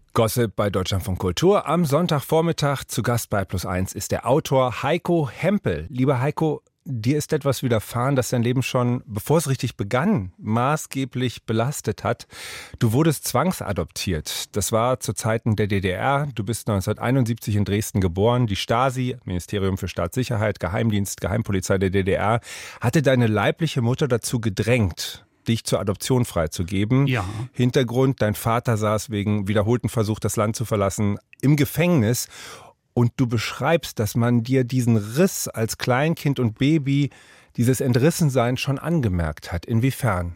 Gossip bei Deutschlandfunk Kultur. Am Sonntagvormittag zu Gast bei Plus1 ist der Autor Heiko Hempel. Lieber Heiko, dir ist etwas widerfahren, das dein Leben schon, bevor es richtig begann, maßgeblich belastet hat. Du wurdest zwangsadoptiert. Das war zu Zeiten der DDR. Du bist 1971 in Dresden geboren. Die Stasi, Ministerium für Staatssicherheit, Geheimdienst, Geheimpolizei der DDR, hatte deine leibliche Mutter dazu gedrängt, dich zur Adoption freizugeben. Ja. Hintergrund, dein Vater saß wegen wiederholten Versuch, das Land zu verlassen, im Gefängnis. Und du beschreibst, dass man dir diesen Riss als Kleinkind und Baby, dieses Entrissen-Sein schon angemerkt hat. Inwiefern?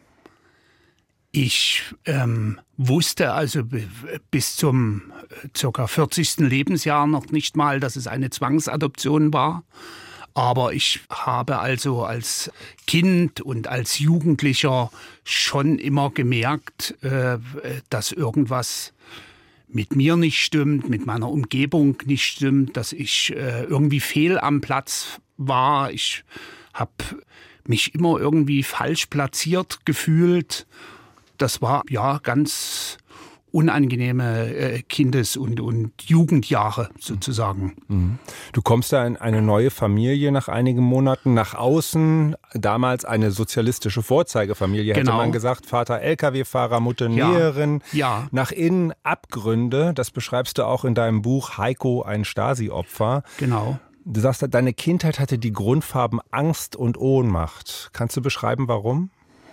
Ich wusste also bis zum ca. 40. Lebensjahr noch nicht mal, dass es eine Zwangsadoption war. Aber ich habe also als Kind und als Jugendlicher schon immer gemerkt, dass irgendwas mit mir nicht stimmt, mit meiner Umgebung nicht stimmt, dass ich irgendwie fehl am Platz war. Ich habe mich immer irgendwie falsch platziert gefühlt. Das war ja ganz unangenehme Kindes- und Jugendjahre sozusagen. Du kommst da in eine neue Familie nach einigen Monaten, nach außen, damals eine sozialistische Vorzeigefamilie, hätte man gesagt, Vater Lkw-Fahrer, Mutter Näherin, Ja. Nach innen Abgründe, das beschreibst du auch in deinem Buch Heiko, ein Stasi-Opfer. Genau. Du sagst, deine Kindheit hatte die Grundfarben Angst und Ohnmacht. Kannst du beschreiben, warum?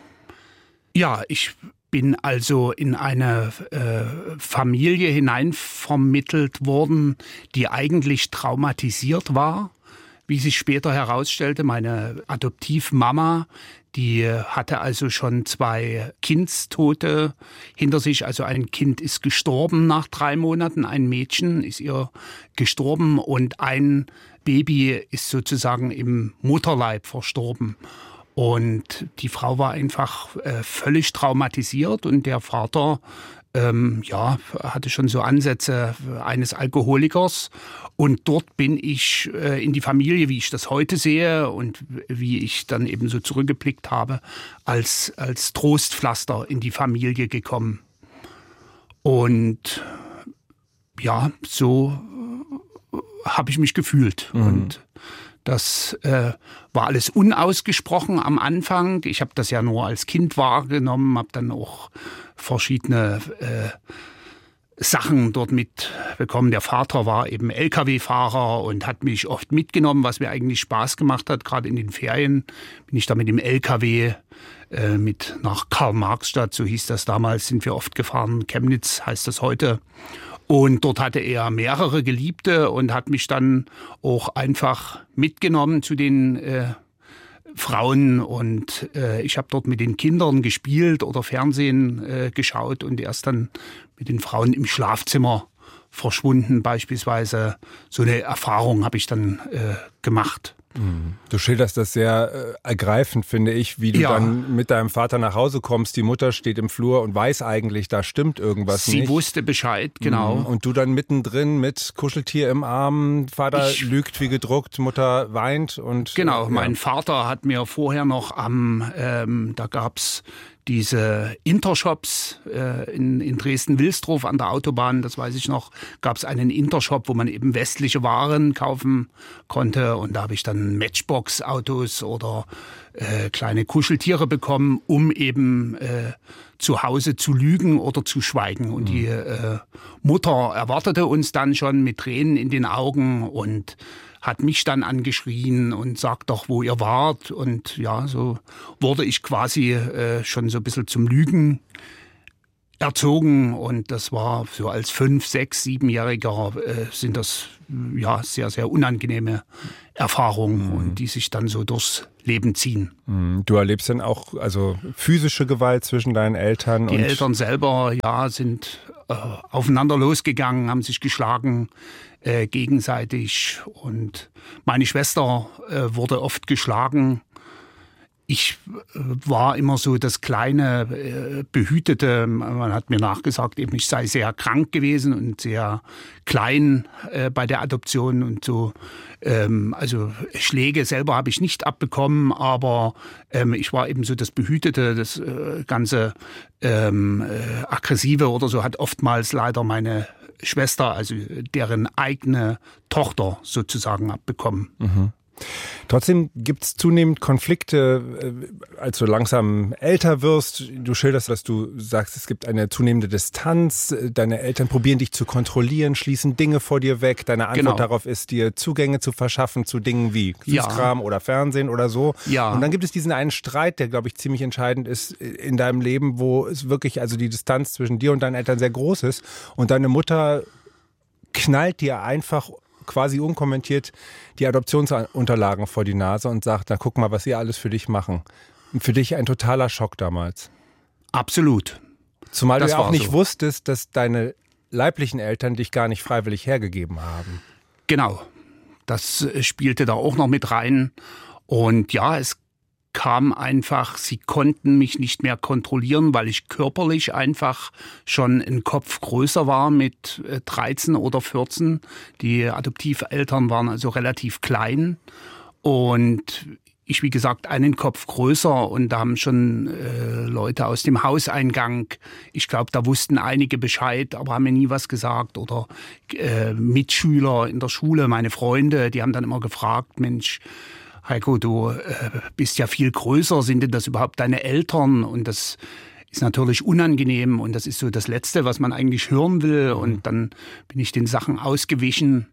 Ja, ich bin also in eine Familie hineinvermittelt worden, die eigentlich traumatisiert war. Wie sich später herausstellte, meine Adoptivmama, die hatte also schon 2 Kindstote hinter sich. Also ein Kind ist gestorben nach 3 Monaten, ein Mädchen ist ihr gestorben und ein Baby ist sozusagen im Mutterleib verstorben. Und die Frau war einfach völlig traumatisiert und der Vater hatte schon so Ansätze eines Alkoholikers. Und dort bin ich in die Familie, wie ich das heute sehe und wie ich dann eben so zurückgeblickt habe, als Trostpflaster in die Familie gekommen. Und ja, so habe ich mich gefühlt. Und das war alles unausgesprochen am Anfang. Ich habe das ja nur als Kind wahrgenommen, habe dann auch verschiedene Sachen dort mitbekommen. Der Vater war eben Lkw-Fahrer und hat mich oft mitgenommen, was mir eigentlich Spaß gemacht hat. Gerade in den Ferien bin ich da mit dem Lkw mit nach Karl-Marx-Stadt, so hieß das damals, sind wir oft gefahren. Chemnitz heißt das heute. Und dort hatte er mehrere Geliebte und hat mich dann auch einfach mitgenommen zu den Frauen. Und ich habe dort mit den Kindern gespielt oder Fernsehen geschaut und er ist dann mit den Frauen im Schlafzimmer verschwunden beispielsweise. So eine Erfahrung habe ich dann gemacht. Du schilderst das sehr ergreifend, finde ich, wie du dann mit deinem Vater nach Hause kommst. Die Mutter steht im Flur und weiß eigentlich, da stimmt irgendwas nicht. Sie wusste Bescheid, genau. Und du dann mittendrin mit Kuscheltier im Arm, Vater lügt wie gedruckt, Mutter weint. Und genau, mein Vater hat mir vorher noch da gab's diese Intershops in Dresden-Wilsdruff an der Autobahn, das weiß ich noch, gab es einen Intershop, wo man eben westliche Waren kaufen konnte. Und da habe ich dann Matchbox-Autos oder kleine Kuscheltiere bekommen, um eben zu Hause zu lügen oder zu schweigen. Und die Mutter erwartete uns dann schon mit Tränen in den Augen und hat mich dann angeschrien und sagt doch, wo ihr wart. Und ja, so wurde ich quasi schon so ein bisschen zum Lügen erzogen. Und das war so als 5-, 6-, 7-Jähriger sind das ja sehr, sehr unangenehme Erfahrungen und die sich dann so durchs Leben ziehen. Du erlebst dann auch also physische Gewalt zwischen deinen Eltern? Die Eltern selber sind aufeinander losgegangen, haben sich geschlagen gegenseitig. Und meine Schwester wurde oft geschlagen. Ich war immer so das kleine, behütete, man hat mir nachgesagt, eben ich sei sehr krank gewesen und sehr klein bei der Adoption und so. Also Schläge selber habe ich nicht abbekommen, aber ich war eben so das Behütete, das ganze Aggressive oder so hat oftmals leider meine Schwester, also deren eigene Tochter sozusagen abbekommen. Mhm. Trotzdem gibt es zunehmend Konflikte, als du langsam älter wirst. Du schilderst, dass du sagst, es gibt eine zunehmende Distanz. Deine Eltern probieren dich zu kontrollieren, schließen Dinge vor dir weg. Deine Antwort darauf ist, dir Zugänge zu verschaffen zu Dingen wie Süßkram oder Fernsehen oder so. Ja. Und dann gibt es diesen einen Streit, der, glaube ich, ziemlich entscheidend ist in deinem Leben, wo es wirklich, also die Distanz zwischen dir und deinen Eltern sehr groß ist. Und deine Mutter knallt dir einfach quasi unkommentiert die Adoptionsunterlagen vor die Nase und sagt, na guck mal, was sie alles für dich machen. Und für dich ein totaler Schock damals. Absolut. Zumal du ja auch nicht wusstest, dass deine leiblichen Eltern dich gar nicht freiwillig hergegeben haben. Genau. Das spielte da auch noch mit rein. Und ja, es kam einfach, sie konnten mich nicht mehr kontrollieren, weil ich körperlich einfach schon ein Kopf größer war mit 13 oder 14. Die Adoptiveltern waren also relativ klein und ich, wie gesagt, einen Kopf größer und da haben schon Leute aus dem Hauseingang, ich glaube, da wussten einige Bescheid, aber haben mir nie was gesagt oder Mitschüler in der Schule, meine Freunde, die haben dann immer gefragt, Mensch, Heiko, du bist ja viel größer, sind denn das überhaupt deine Eltern? Und das ist natürlich unangenehm und das ist so das Letzte, was man eigentlich hören will. Und dann bin ich den Sachen ausgewichen.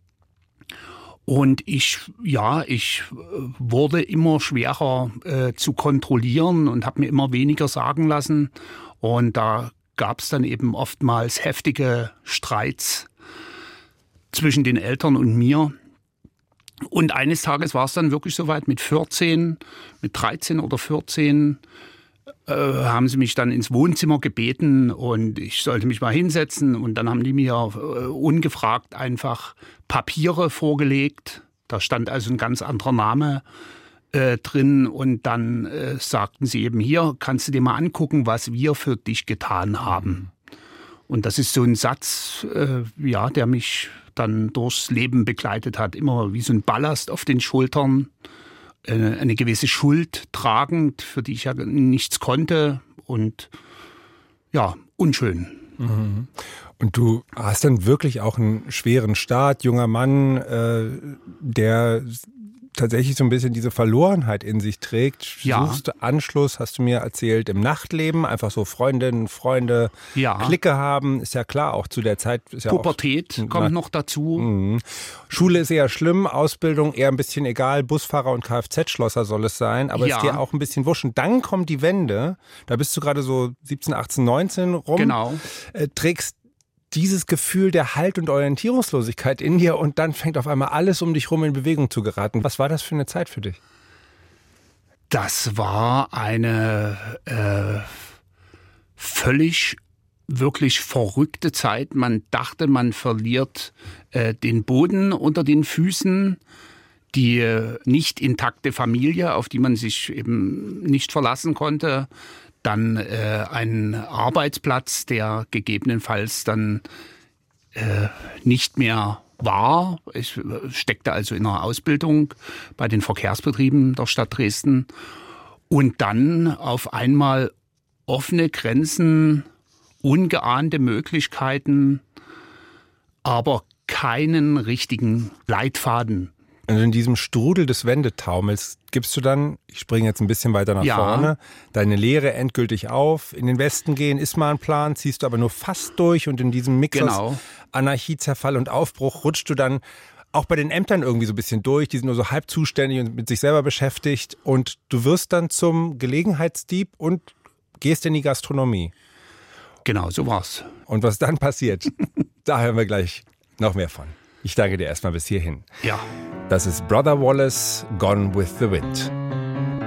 Und ich wurde immer schwerer zu kontrollieren und habe mir immer weniger sagen lassen. Und da gab es dann eben oftmals heftige Streits zwischen den Eltern und mir. Und eines Tages war es dann wirklich soweit, mit 13 oder 14, haben sie mich dann ins Wohnzimmer gebeten und ich sollte mich mal hinsetzen. Und dann haben die mir ungefragt einfach Papiere vorgelegt. Da stand also ein ganz anderer Name drin. Und dann sagten sie eben, hier kannst du dir mal angucken, was wir für dich getan haben. Und das ist so ein Satz, der mich dann durchs Leben begleitet hat, immer wie so ein Ballast auf den Schultern, eine gewisse Schuld tragend, für die ich ja nichts konnte und ja, unschön. Mhm. Und du hast dann wirklich auch einen schweren Start, junger Mann, der tatsächlich so ein bisschen diese Verlorenheit in sich trägt. Ja. Suchst Anschluss, hast du mir erzählt, im Nachtleben, einfach so Freundinnen, Freunde, Clique haben, ist ja klar, auch zu der Zeit. Ist ja Pubertät kommt noch dazu. Mhm. Schule ist eher schlimm, Ausbildung eher ein bisschen egal, Busfahrer und Kfz-Schlosser soll es sein, aber ist dir auch ein bisschen wurscht. Und dann kommt die Wende, da bist du gerade so 17, 18, 19 rum, genau. Trägst dieses Gefühl der Halt- und Orientierungslosigkeit in dir und dann fängt auf einmal alles um dich rum in Bewegung zu geraten. Was war das für eine Zeit für dich? Das war eine völlig, wirklich verrückte Zeit. Man dachte, man verliert den Boden unter den Füßen, die nicht intakte Familie, auf die man sich eben nicht verlassen konnte. Dann ein Arbeitsplatz, der gegebenenfalls dann nicht mehr war. Ich steckte also in einer Ausbildung bei den Verkehrsbetrieben der Stadt Dresden. Und dann auf einmal offene Grenzen, ungeahnte Möglichkeiten, aber keinen richtigen Leitfaden. Und in diesem Strudel des Wendetaumels gibst du dann, ich springe jetzt ein bisschen weiter nach vorne, deine Lehre endgültig auf. In den Westen gehen ist mal ein Plan, ziehst du aber nur fast durch und in diesem Mix aus Anarchie, Zerfall und Aufbruch rutscht du dann auch bei den Ämtern irgendwie so ein bisschen durch. Die sind nur so halb zuständig und mit sich selber beschäftigt und du wirst dann zum Gelegenheitsdieb und gehst in die Gastronomie. Genau, so war's. Und was dann passiert, da hören wir gleich noch mehr von. Ich danke dir erstmal bis hierhin. Ja. Das ist Brother Wallace, Gone with the Wind.